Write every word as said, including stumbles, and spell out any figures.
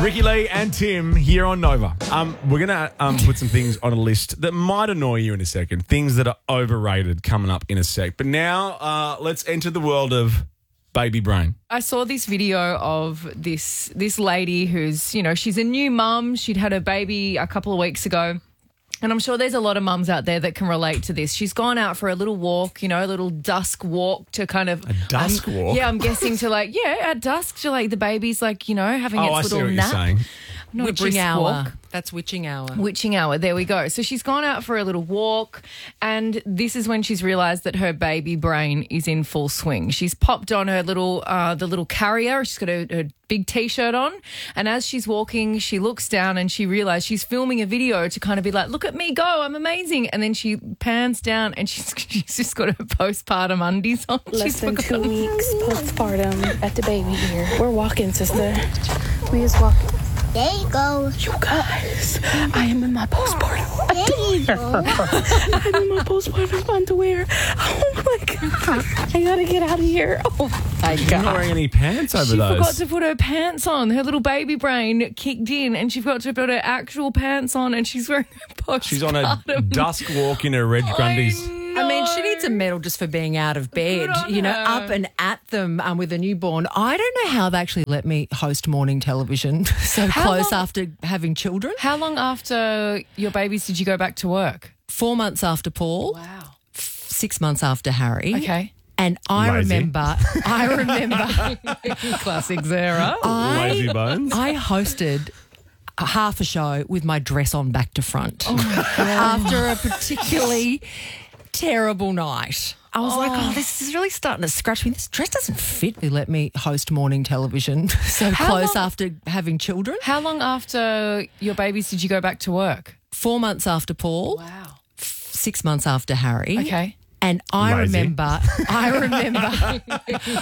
Ricky Lee and Tim here on Nova. Um, we're going to um, put some things on a list that might annoy you in a second, things that are overrated coming up in a sec. But now uh, let's enter the world of baby brain. I saw this video of this this lady who's, you know, she's a new mum. She'd had her baby a couple of weeks ago. And I'm sure there's a lot of mums out there that can relate to this. She's gone out for a little walk, you know, a little dusk walk to kind of... A dusk um, walk? Yeah, I'm guessing to like, yeah, at dusk to like the baby's like, you know, having Oh, its I see little what nap. you're saying. Not a Witching brisk hour. walk. That's witching hour. Witching hour. There we go. So she's gone out for a little walk, and this is when she's realised that her baby brain is in full swing. She's popped on her little, uh, the little carrier. She's got her, her big T-shirt on, and as she's walking, she looks down and she realised she's filming a video to kind of be like, "Look at me go, I'm amazing." And then she pans down and she's she's just got her postpartum undies on. Less She's than two forgotten. weeks postpartum at the baby here. We're walking, sister. We is walking. There you go. You guys, I am in my postpartum. There you go. I'm in my postpartum underwear. Oh my god! I gotta get out of here. Oh my You're not god! wearing any pants over She those. forgot to put her pants on. Her little baby brain kicked in, and she forgot to put her actual pants on, and she's wearing her postpartum. She's on a dusk walk in her red grundies. I mean, she needs a medal just for being out of bed, Good on you know, her. up and at them um, with a newborn. I don't know how they actually let me host morning television so How close long- after having children. How long after your babies did you go back to work? Four months after Paul, Wow. six months after Harry. Okay. And I Lazy. remember, I remember, Classic Zara. Lazy I, bones. I hosted a half a show with my dress on back to front after a particularly terrible night. I was like, oh, this is really starting to scratch me. This dress doesn't fit. They let me host morning television so How close long- after having children. How long after your babies did you go back to work? Four months after Paul, Wow. six months after Harry. Okay. And I Lazy. remember, I remember